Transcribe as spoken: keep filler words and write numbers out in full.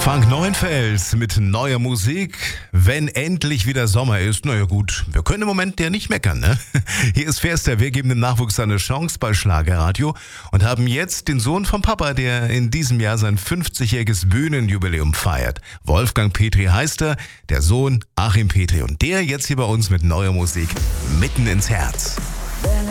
Frank Neuenfels mit neuer Musik. Wenn endlich wieder Sommer ist, naja gut, wir können im Moment ja nicht meckern, ne? Hier ist Fester, wir geben dem Nachwuchs eine Chance bei Schlagerradio und haben jetzt den Sohn vom Papa, der in diesem Jahr sein fünfzigjähriges Bühnenjubiläum feiert. Wolfgang Petri heißt er, der Sohn Achim Petri und der jetzt hier bei uns mit neuer Musik mitten ins Herz.